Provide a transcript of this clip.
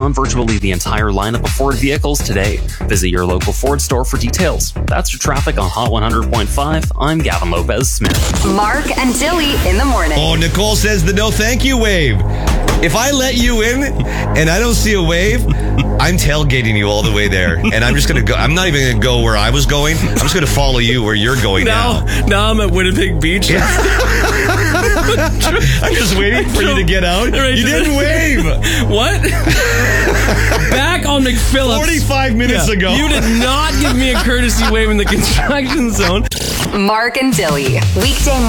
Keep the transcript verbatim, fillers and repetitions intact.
on virtually the entire lineup of Ford vehicles today. Visit your local Ford store for details. That's your traffic on Hot one hundred point five. I'm Gavin Lopez-Smith. Mark and Dilly in the morning. Oh, Nicole says the no thank you wave. If I let you in and I don't see a wave, I'm tailgating you all the way there. And I'm just going to go. I'm not even going to go where I was going. I'm just going to follow you where you're going now. Now, now I'm at Winnipeg Beach. Yeah. I'm just waiting for you to get out. Right, you didn't wave. What? Back on McPhillips. forty-five minutes yeah. ago. You did not give me a courtesy wave in the construction zone. Mark and Dilly. Weekday